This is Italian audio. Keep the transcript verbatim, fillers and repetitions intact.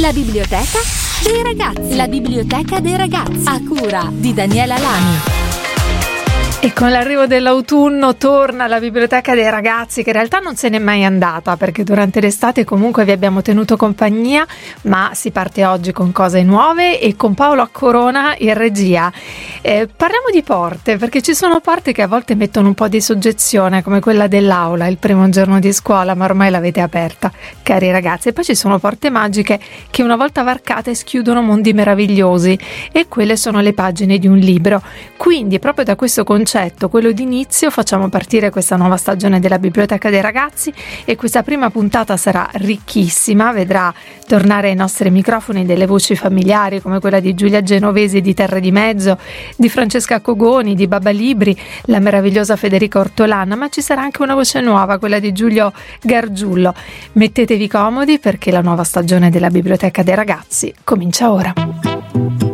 La biblioteca dei ragazzi. La biblioteca dei ragazzi, a cura di Daniela Lani. E con l'arrivo dell'autunno torna la biblioteca dei ragazzi, che in realtà non se n'è mai andata, perché durante l'estate comunque vi abbiamo tenuto compagnia, ma si parte oggi con cose nuove e con Paolo Accorona in regia. Eh, parliamo di porte, perché ci sono porte che a volte mettono un po' di soggezione, come quella dell'aula, il primo giorno di scuola, ma ormai l'avete aperta, cari ragazzi. E poi ci sono porte magiche che una volta varcate schiudono mondi meravigliosi, e quelle sono le pagine di un libro. Quindi proprio da questo concetto, quello d'inizio, facciamo partire questa nuova stagione della Biblioteca dei Ragazzi, e questa prima puntata sarà ricchissima, vedrà tornare ai nostri microfoni delle voci familiari come quella di Giulia Genovesi di Terre di Mezzo, di Francesca Cogoni, di Baba Libri, la meravigliosa Federica Ortolana, ma ci sarà anche una voce nuova, quella di Giulio Gargiullo. Mettetevi comodi, perché la nuova stagione della Biblioteca dei Ragazzi comincia ora.